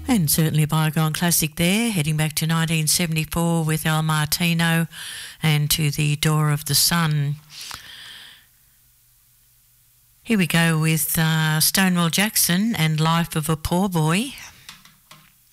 And certainly a bygone classic there, heading back to 1974 with El Martino and To the Door of the Sun. Here we go with Stonewall Jackson and Life of a Poor Boy.